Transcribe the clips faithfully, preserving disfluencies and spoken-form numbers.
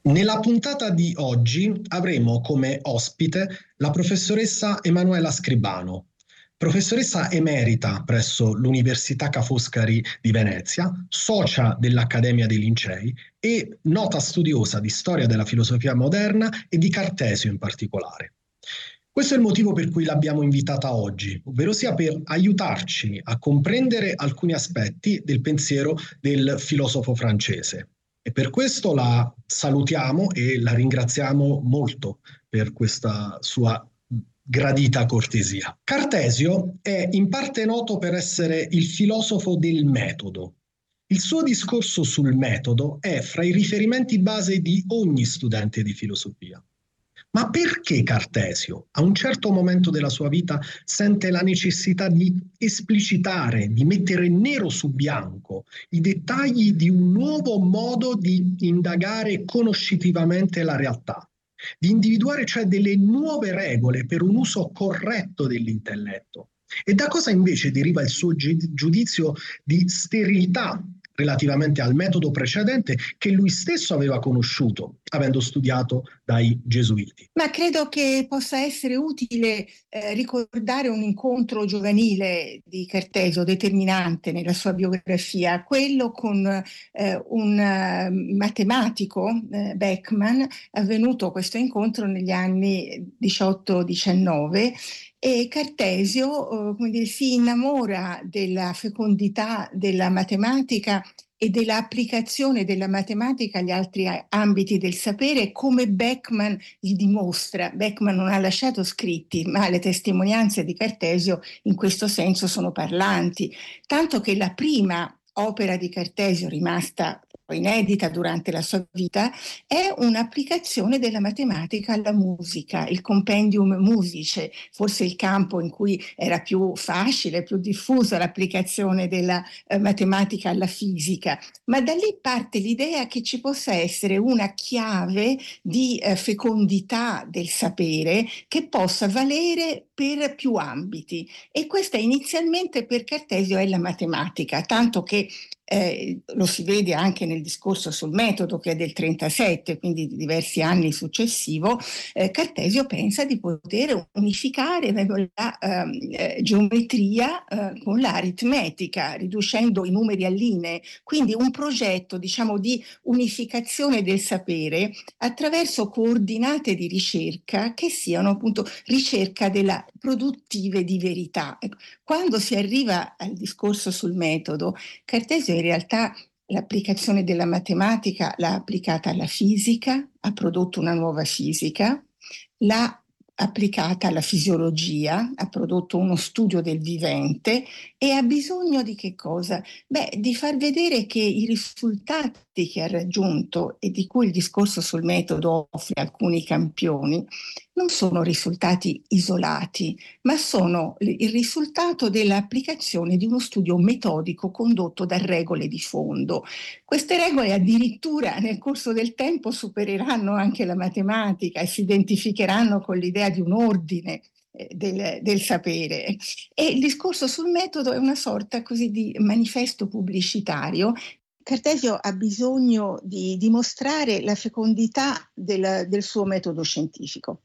Nella puntata di oggi avremo come ospite la professoressa Emanuela Scribano, professoressa emerita presso l'Università Ca' Foscari di Venezia, socia dell'Accademia dei Lincei e nota studiosa di storia della filosofia moderna e di Cartesio in particolare. Questo è il motivo per cui l'abbiamo invitata oggi, ovvero sia per aiutarci a comprendere alcuni aspetti del pensiero del filosofo francese. E per questo la salutiamo e la ringraziamo molto per questa sua gradita cortesia. Cartesio è in parte noto per essere il filosofo del metodo. Il suo discorso sul metodo è fra i riferimenti base di ogni studente di filosofia. Ma perché Cartesio, a un certo momento della sua vita, sente la necessità di esplicitare, di mettere nero su bianco i dettagli di un nuovo modo di indagare conoscitivamente la realtà, di individuare cioè delle nuove regole per un uso corretto dell'intelletto? E da cosa invece deriva il suo giudizio di sterilità relativamente al metodo precedente che lui stesso aveva conosciuto, avendo studiato dai gesuiti? Ma credo che possa essere utile eh, ricordare un incontro giovanile di Cartesio determinante nella sua biografia, quello con eh, un uh, matematico, eh, Beckmann, avvenuto questo incontro negli anni diciotto diciannove. E Cartesio, eh, come dire, si innamora della fecondità della matematica e dell'applicazione della matematica agli altri ambiti del sapere, come Beckmann gli dimostra. Beckmann non ha lasciato scritti, ma le testimonianze di Cartesio in questo senso sono parlanti, tanto che la prima opera di Cartesio, rimasta inedita durante la sua vita, è un'applicazione della matematica alla musica, il Compendium Musicae, forse il campo in cui era più facile, più diffusa l'applicazione della eh, matematica alla fisica. Ma da lì parte l'idea che ci possa essere una chiave di eh, fecondità del sapere che possa valere per più ambiti. E questa inizialmente per Cartesio è la matematica, tanto che Eh, lo si vede anche nel discorso sul metodo, che è del trentasette, quindi di diversi anni successivo. eh, Cartesio pensa di poter unificare la eh, geometria eh, con l'aritmetica, riducendo i numeri a linee, quindi un progetto, diciamo, di unificazione del sapere attraverso coordinate di ricerca che siano appunto ricerca della produttive di verità. Ecco, quando si arriva al discorso sul metodo, Cartesio in realtà l'applicazione della matematica l'ha applicata alla fisica, ha prodotto una nuova fisica, l'ha applicata alla fisiologia, ha prodotto uno studio del vivente e ha bisogno di che cosa? Beh, di far vedere che i risultati che ha raggiunto e di cui il discorso sul metodo offre alcuni campioni non sono risultati isolati, ma sono il risultato dell'applicazione di uno studio metodico condotto da regole di fondo. Queste regole addirittura nel corso del tempo supereranno anche la matematica e si identificheranno con l'idea di un ordine del, del sapere. E il discorso sul metodo è una sorta così di manifesto pubblicitario. Cartesio ha bisogno di dimostrare la fecondità del, del suo metodo scientifico.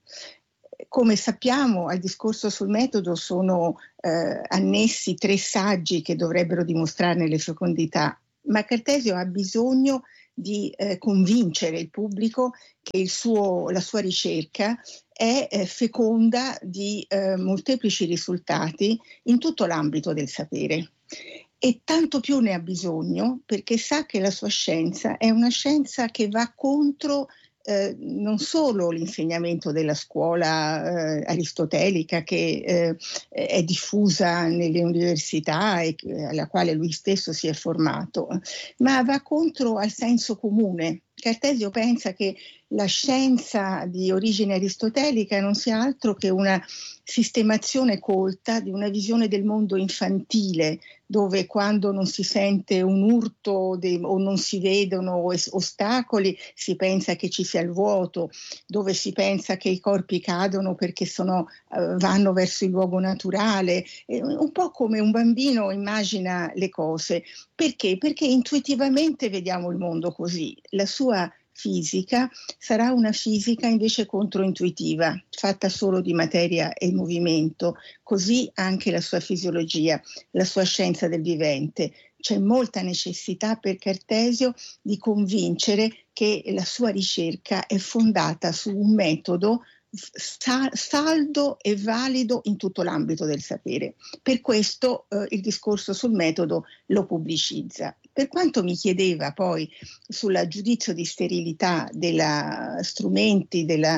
Come sappiamo, al discorso sul metodo sono eh, annessi tre saggi che dovrebbero dimostrarne le fecondità, ma Cartesio ha bisogno di eh, convincere il pubblico che il suo, la sua ricerca è eh, feconda di eh, molteplici risultati in tutto l'ambito del sapere. E tanto più ne ha bisogno perché sa che la sua scienza è una scienza che va contro eh, non solo l'insegnamento della scuola eh, aristotelica che eh, è diffusa nelle università e alla quale lui stesso si è formato, ma va contro al senso comune. Cartesio pensa che la scienza di origine aristotelica non sia altro che una sistemazione colta di una visione del mondo infantile, dove quando non si sente un urto de- o non si vedono es- ostacoli si pensa che ci sia il vuoto, dove si pensa che i corpi cadono perché sono, uh, vanno verso il luogo naturale, eh, un po' come un bambino immagina le cose. Perché? Perché intuitivamente vediamo il mondo così. La sua fisica sarà una fisica invece controintuitiva, fatta solo di materia e movimento, così anche la sua fisiologia, la sua scienza del vivente. C'è molta necessità per Cartesio di convincere che la sua ricerca è fondata su un metodo saldo e valido in tutto l'ambito del sapere. Per questo eh, il discorso sul metodo lo pubblicizza. Per quanto mi chiedeva poi sul giudizio di sterilità degli strumenti, della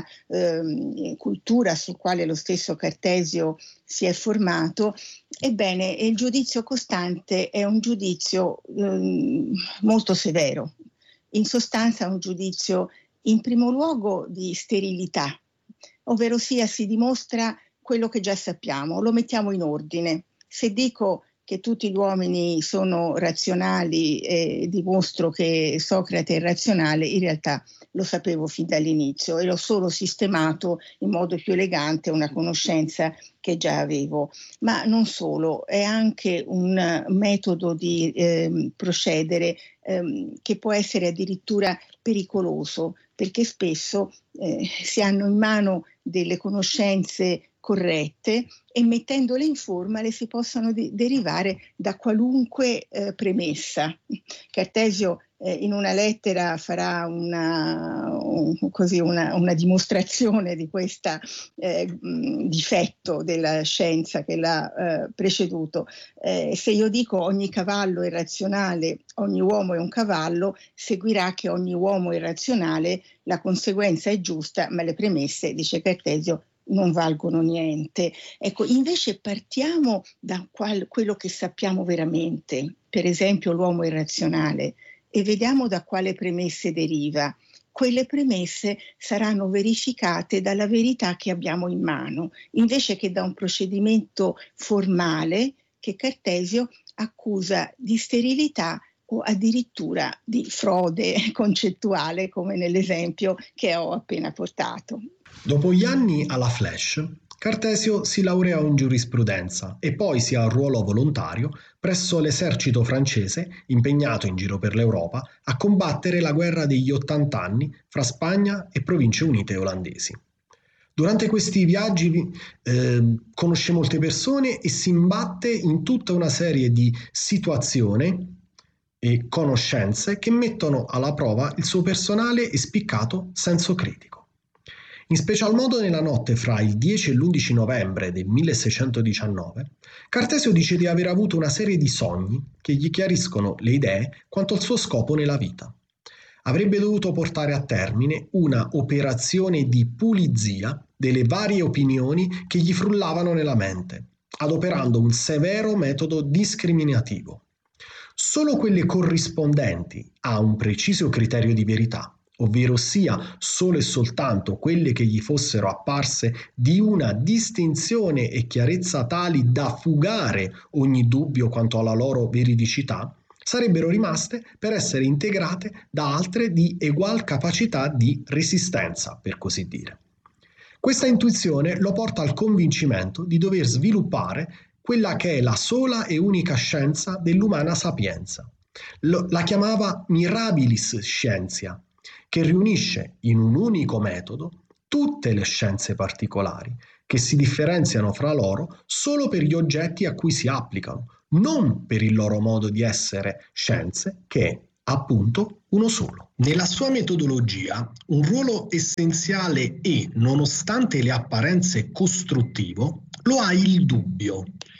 eh, cultura sul quale lo stesso Cartesio si è formato, ebbene il giudizio costante è un giudizio eh, molto severo. In sostanza un giudizio in primo luogo di sterilità, ovvero sia si dimostra quello che già sappiamo, lo mettiamo in ordine. Se dico che tutti gli uomini sono razionali e dimostro che Socrate è razionale, in realtà lo sapevo fin dall'inizio e l'ho solo sistemato in modo più elegante una conoscenza che già avevo. Ma non solo, è anche un metodo di eh, procedere eh, che può essere addirittura pericoloso, perché spesso eh, si hanno in mano delle conoscenze corrette e mettendole in forma le si possono de- derivare da qualunque eh, premessa. Cartesio eh, in una lettera farà una, un, così una, una dimostrazione di questo eh, difetto della scienza che l'ha eh, preceduto. Eh, se io dico ogni cavallo è razionale, ogni uomo è un cavallo, seguirà che ogni uomo è razionale, la conseguenza è giusta, ma le premesse, dice Cartesio, non valgono niente. Ecco, invece partiamo da qual- quello che sappiamo veramente, per esempio l'uomo è razionale, e vediamo da quale premesse deriva. Quelle premesse saranno verificate dalla verità che abbiamo in mano, invece che da un procedimento formale che Cartesio accusa di sterilità o addirittura di frode concettuale, come nell'esempio che ho appena portato. Dopo gli anni alla Flash, Cartesio si laurea in giurisprudenza e poi si arruolò volontario presso l'esercito francese impegnato in giro per l'Europa a combattere la guerra degli ottant'anni fra Spagna e Province Unite olandesi. Durante questi viaggi eh, conosce molte persone e si imbatte in tutta una serie di situazioni e conoscenze che mettono alla prova il suo personale e spiccato senso critico. In special modo nella notte fra il dieci e l'undici novembre del milleseicentodiciannove, Cartesio dice di aver avuto una serie di sogni che gli chiariscono le idee quanto al suo scopo nella vita. Avrebbe dovuto portare a termine una operazione di pulizia delle varie opinioni che gli frullavano nella mente, adoperando un severo metodo discriminativo. Solo quelle corrispondenti a un preciso criterio di verità, ovvero sia solo e soltanto quelle che gli fossero apparse di una distinzione e chiarezza tali da fugare ogni dubbio quanto alla loro veridicità, sarebbero rimaste per essere integrate da altre di egual capacità di resistenza, per così dire. Questa intuizione lo porta al convincimento di dover sviluppare quella che è la sola e unica scienza dell'umana sapienza. Lo, la chiamava mirabilis scientia, che riunisce in un unico metodo tutte le scienze particolari, che si differenziano fra loro solo per gli oggetti a cui si applicano, non per il loro modo di essere scienze, che è appunto uno solo. Nella sua metodologia, un ruolo essenziale e, nonostante le apparenze costruttivo, lo ha il dubbio.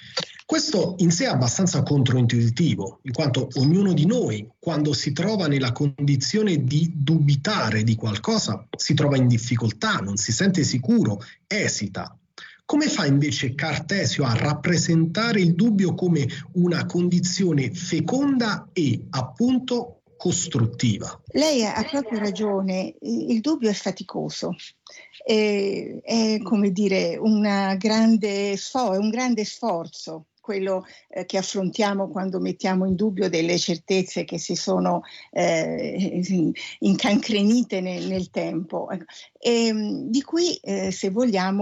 Questo in sé è abbastanza controintuitivo, in quanto ognuno di noi, quando si trova nella condizione di dubitare di qualcosa, si trova in difficoltà, non si sente sicuro, esita. Come fa invece Cartesio a rappresentare il dubbio come una condizione feconda e appunto costruttiva? Lei ha proprio ragione, il dubbio è faticoso, è, è come dire una grande sfo- è un grande sforzo quello eh, che affrontiamo quando mettiamo in dubbio delle certezze che si sono eh, incancrenite nel, nel tempo. E, di qui, eh, se vogliamo,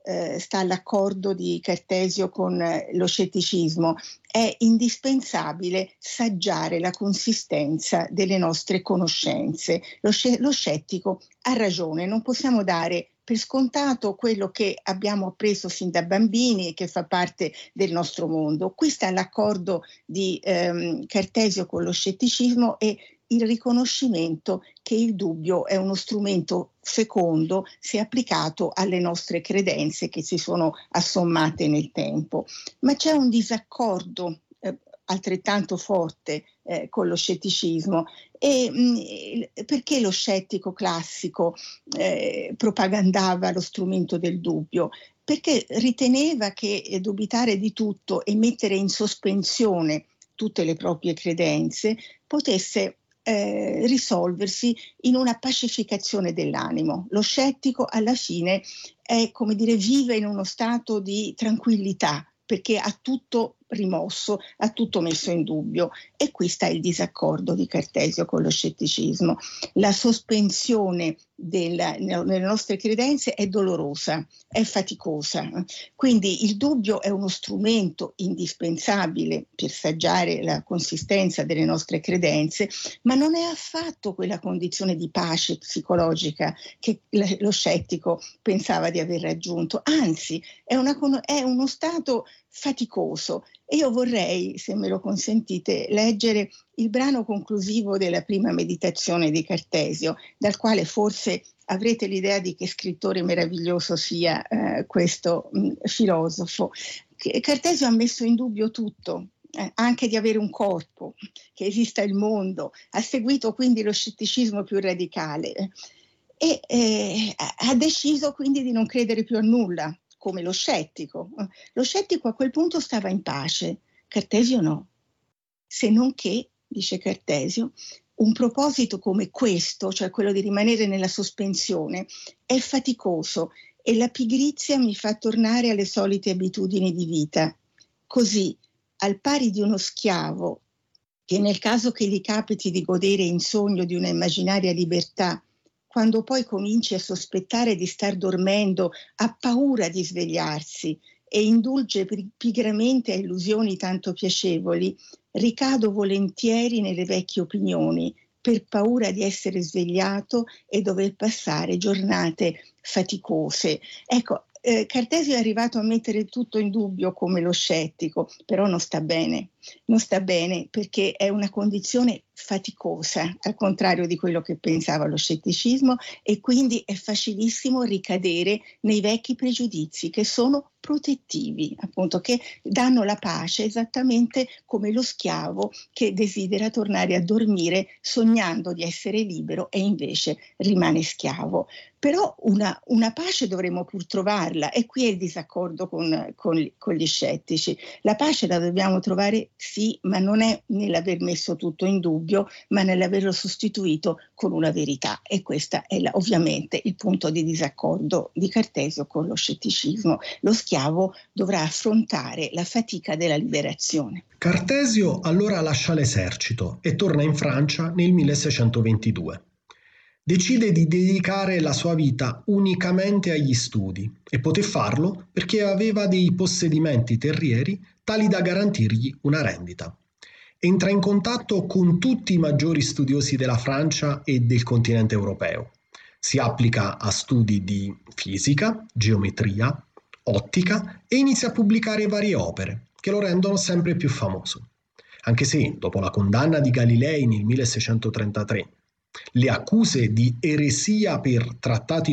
eh, sta l'accordo di Cartesio con eh, lo scetticismo. È indispensabile saggiare la consistenza delle nostre conoscenze. Lo, sce- lo scettico ha ragione, non possiamo dare per scontato quello che abbiamo appreso sin da bambini e che fa parte del nostro mondo. Qui sta l'accordo di ehm, Cartesio con lo scetticismo e il riconoscimento che il dubbio è uno strumento fecondo se applicato alle nostre credenze che si sono assommate nel tempo. Ma c'è un disaccordo eh, altrettanto forte eh, con lo scetticismo. E mh, perché lo scettico classico eh, propagandava lo strumento del dubbio? Perché riteneva che eh, dubitare di tutto e mettere in sospensione tutte le proprie credenze potesse eh, risolversi in una pacificazione dell'animo. Lo scettico alla fine è, come dire, vive in uno stato di tranquillità perché ha tutto rimosso, ha tutto messo in dubbio. E qui sta il disaccordo di Cartesio con lo scetticismo. La sospensione della, nelle nostre credenze è dolorosa, è faticosa. Quindi il dubbio è uno strumento indispensabile per saggiare la consistenza delle nostre credenze, ma non è affatto quella condizione di pace psicologica che lo scettico pensava di aver raggiunto. Anzi, è, una, è uno stato faticoso. E io vorrei, se me lo consentite, leggere il brano conclusivo della prima meditazione di Cartesio, dal quale forse avrete l'idea di che scrittore meraviglioso sia eh, questo mh, filosofo. Cartesio ha messo in dubbio tutto, eh, anche di avere un corpo, che esista il mondo, ha seguito quindi lo scetticismo più radicale e eh, ha deciso quindi di non credere più a nulla, come lo scettico. Lo scettico a quel punto stava in pace, Cartesio no. Se non che, dice Cartesio, un proposito come questo, cioè quello di rimanere nella sospensione, è faticoso e la pigrizia mi fa tornare alle solite abitudini di vita. Così, al pari di uno schiavo, che nel caso che gli capiti di godere in sogno di una immaginaria libertà, quando poi cominci a sospettare di star dormendo, ha paura di svegliarsi e indulge pigramente a illusioni tanto piacevoli, ricado volentieri nelle vecchie opinioni, per paura di essere svegliato e dover passare giornate faticose. Ecco, eh, Cartesio è arrivato a mettere tutto in dubbio come lo scettico, però non sta bene. Non sta bene perché è una condizione faticosa, al contrario di quello che pensava lo scetticismo, e quindi è facilissimo ricadere nei vecchi pregiudizi che sono protettivi, appunto, che danno la pace esattamente come lo schiavo che desidera tornare a dormire sognando di essere libero e invece rimane schiavo. Però una, una pace dovremmo pur trovarla, e qui è il disaccordo con, con, con gli scettici. La pace la dobbiamo trovare, sì, ma non è nell'aver messo tutto in dubbio, ma nell'averlo sostituito con una verità. E questo è la, ovviamente il punto di disaccordo di Cartesio con lo scetticismo. Lo schiavo dovrà affrontare la fatica della liberazione. Cartesio allora lascia l'esercito e torna in Francia nel milleseicentoventidue. Decide di dedicare la sua vita unicamente agli studi e poté farlo perché aveva dei possedimenti terrieri tali da garantirgli una rendita. Entra in contatto con tutti i maggiori studiosi della Francia e del continente europeo. Si applica a studi di fisica, geometria, ottica e inizia a pubblicare varie opere che lo rendono sempre più famoso. Anche se, dopo la condanna di Galilei nel milleseicentotrentatré, le accuse di eresia per trattati